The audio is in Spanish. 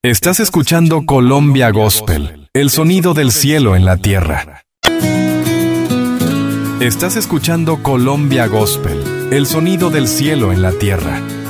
Estás escuchando Colombia Gospel, el sonido del cielo en la tierra. Estás escuchando Colombia Gospel, el sonido del cielo en la tierra.